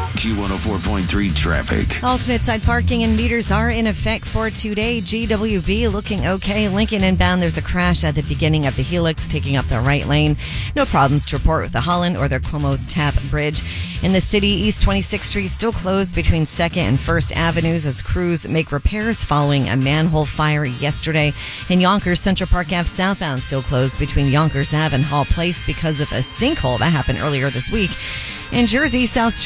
Q104.3 traffic. Alternate side parking and meters are in effect for today. GWB looking okay. Lincoln inbound, there's a crash at the beginning of the Helix, taking up the right lane. No problems to report with the Holland or the Como Tap Bridge. In the city, East 26th Street still closed between 2nd and 1st Avenues as crews make repairs following a manhole fire yesterday. In Yonkers, Central Park Ave southbound still closed between Yonkers Ave and Hall Place because of a sinkhole that happened earlier this week. In Jersey, South Street